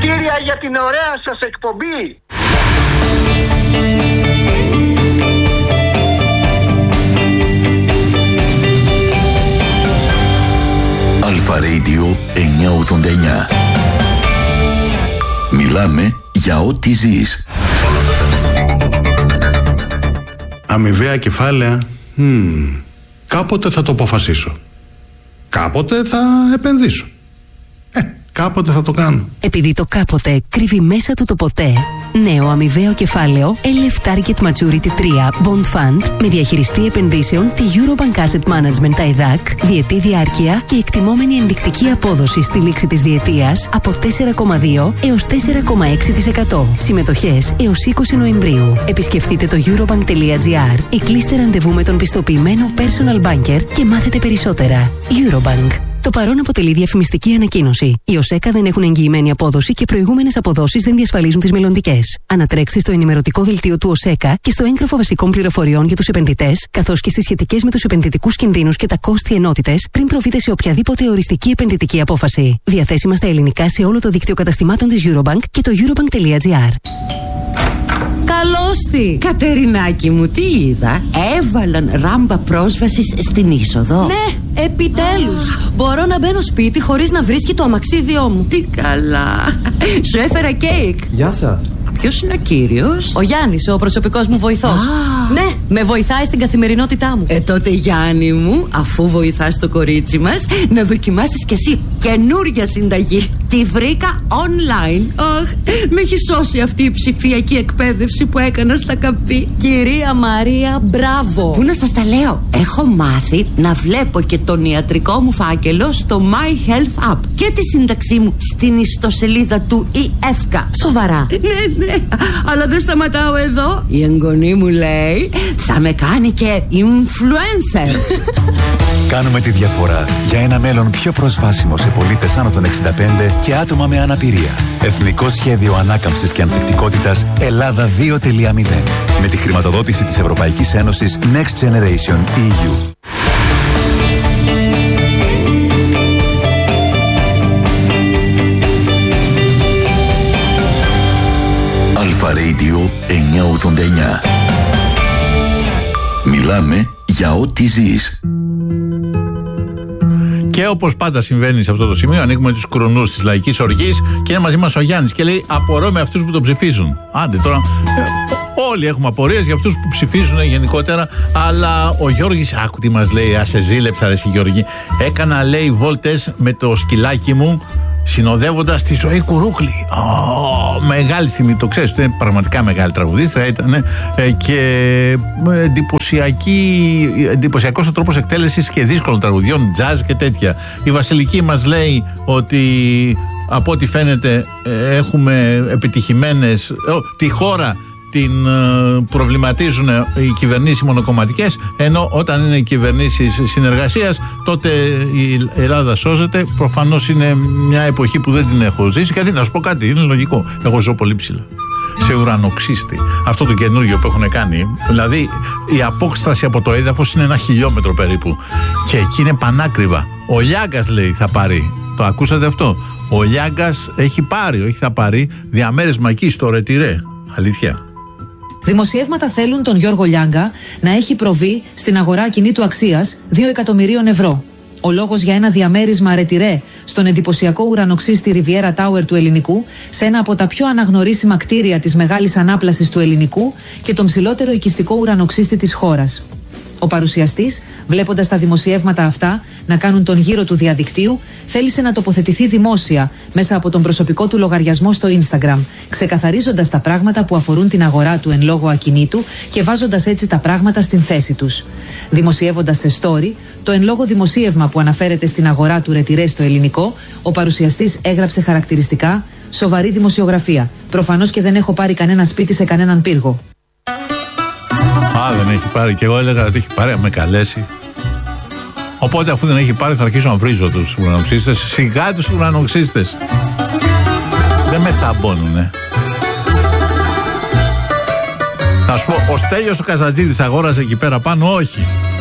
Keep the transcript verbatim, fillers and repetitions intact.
Συγχαρητήρια για την ωραία σας εκπομπή. Αλφα Radio εννιακόσια ογδόντα εννιά. Μιλάμε για ό,τι ζεις. Αμοιβαία κεφάλαια. Hmm. Κάποτε θα το αποφασίσω. Κάποτε θα επενδύσω. Ε, κάποτε θα το κάνω. Επειδή το κάποτε κρύβει μέσα του το ποτέ. Νέο αμοιβαίο κεφάλαιο ελ εφ Target Maturity τρία Bond Fund με διαχειριστή επενδύσεων τη Eurobank Asset Management άι δέι έι σι, διετή διάρκεια και εκτιμόμενη ενδεικτική απόδοση στη λήξη της διετίας από τέσσερα κόμμα δύο έως τέσσερα κόμμα έξι τοις εκατό. Συμμετοχές έως είκοσι Νοεμβρίου. Επισκεφτείτε το eurobank.gr ή κλείστε ραντεβού με τον πιστοποιημένο personal banker και μάθετε περισσότερα. Eurobank. Το παρόν αποτελεί διαφημιστική ανακοίνωση. Οι ΟΣΕΚΑ δεν έχουν εγγυημένη απόδοση και προηγούμενες αποδόσεις δεν διασφαλίζουν τις μελλοντικές. Ανατρέξτε στο ενημερωτικό δελτίο του ΟΣΕΚΑ και στο έγγραφο βασικών πληροφοριών για τους επενδυτές, καθώς και στις σχετικές με τους επενδυτικούς κινδύνους και τα κόστη ενότητες, πριν προβείτε σε οποιαδήποτε οριστική επενδυτική απόφαση. Διαθέσιμα στα ελληνικά σε όλο το δίκτυο καταστημάτων της Eurobank και το eurobank.gr. Καλώς τη! Κατερινάκη μου, τι είδα? Έβαλαν ράμπα πρόσβασης στην είσοδο. Ναι, επιτέλους! Μπορώ να μπαίνω σπίτι χωρίς να βρίσκει το αμαξίδιό μου. Τι καλά! Σου έφερα κέικ. Γεια σας. Ποιος είναι ο κύριος? Ο Γιάννης, ο προσωπικός μου βοηθός. Α. Ναι, με βοηθάει στην καθημερινότητά μου. Ε, τότε Γιάννη μου, αφού βοηθάς το κορίτσι μας, να δοκιμάσεις κι εσύ καινούρια συνταγή. Τη βρήκα online. Αχ, με έχει σώσει αυτή η ψηφιακή εκπαίδευση που έκανα στα καπί. Κυρία Μαρία, μπράβο. Πού να σας τα λέω? Έχω μάθει να βλέπω και τον ιατρικό μου φάκελο στο My Health App και τη σύνταξή μου στην ιστοσελίδα του ι εφ κέι. Σοβαρά? Ναι, ναι, αλλά δεν σταματάω εδώ. Η εγγονή μου λέει θα με κάνει και influencer. Κάνουμε τη διαφορά για ένα μέλλον πιο προσβάσιμο σε πολίτες άνω των εξήντα πέντε και άτομα με αναπηρία. Εθνικό Σχέδιο Ανάκαμψης και Ανθεκτικότητας Ελλάδα δύο κόμμα μηδέν. Με τη χρηματοδότηση της Ευρωπαϊκής Ένωσης Next Generation ι γιου. Αλφα Radio εννιακόσια ογδόντα εννιά. Μιλάμε για ό,τι ζεις. Και όπως πάντα συμβαίνει σε αυτό το σημείο, ανοίγουμε τους κρουνούς της λαϊκής οργής και είναι μαζί μας ο Γιάννης και λέει: απορώ με αυτούς που τον ψηφίζουν. Άντε τώρα. Όλοι έχουμε απορίες για αυτούς που ψηφίζουν γενικότερα. Αλλά ο Γιώργης, άκου τι μας λέει, α σε ζήλεψα ρε εσύ Γιώργη. Έκανα, λέει, βόλτες με το σκυλάκι μου, συνοδεύοντας τη Ζωή Κουρούκλη. Oh, μεγάλη στιγμή, το ξέρεις, είναι πραγματικά μεγάλη τραγουδίστρια ήταν ε, και εντυπωσιακός ο τρόπος εκτέλεσης και δύσκολων τραγουδιών, jazz και τέτοια. Η Βασιλική μας λέει ότι από ό,τι φαίνεται έχουμε επιτυχημένες, oh, τη χώρα την προβληματίζουν οι κυβερνήσεις μονοκομματικές, ενώ όταν είναι οι κυβερνήσεις συνεργασίας τότε η Ελλάδα σώζεται. Προφανώς είναι μια εποχή που δεν την έχω ζήσει, γιατί να σου πω κάτι, είναι λογικό, εγώ ζω πολύ ψηλά σε ουρανοξύστη, αυτό το καινούργιο που έχουν κάνει, δηλαδή η απόσταση από το έδαφος είναι ένα χιλιόμετρο περίπου και εκεί είναι πανάκριβα. Ο Λιάγκας λέει θα πάρει, το ακούσατε αυτό? Ο Λιάγκας έχει πάρει, όχι θα πάρει, διαμέρισμα εκεί στο Ρετυρέ. Αλήθεια. Δημοσιεύματα θέλουν τον Γιώργο Λιάγκα να έχει προβεί στην αγορά ακινήτου αξίας δύο εκατομμυρίων ευρώ. Ο λόγος για ένα διαμέρισμα Ρετυρέ στον εντυπωσιακό ουρανοξύστη Riviera Tower του Ελληνικού, σε ένα από τα πιο αναγνωρίσιμα κτίρια της μεγάλης ανάπλασης του Ελληνικού και τον ψηλότερο οικιστικό ουρανοξύστη της χώρας. Ο παρουσιαστής, βλέποντας τα δημοσιεύματα αυτά να κάνουν τον γύρο του διαδικτύου, θέλησε να τοποθετηθεί δημόσια μέσα από τον προσωπικό του λογαριασμό στο Instagram, ξεκαθαρίζοντας τα πράγματα που αφορούν την αγορά του εν λόγω ακινήτου και βάζοντας έτσι τα πράγματα στην θέση τους. Δημοσιεύοντας σε story το εν λόγω δημοσίευμα που αναφέρεται στην αγορά του Ρετυρέ στο Ελληνικό, ο παρουσιαστής έγραψε χαρακτηριστικά «Σοβαρή δημοσιογραφία. Προφανώς και δεν έχω πάρει κανένα σπίτι σε κανέναν πύργο». Α, δεν έχει πάρει. Και εγώ έλεγα ότι έχει πάρει, να με καλέσει. Οπότε, αφού δεν έχει πάρει, θα αρχίσω να βρίζω τους ουρανοξύστες. Σιγά τους ουρανοξύστες. Δεν με θαμπώνουνε. Θα σου πω, ο Στέλιος ο Καζατζίδης αγόρασε εκεί πέρα πάνω, όχι.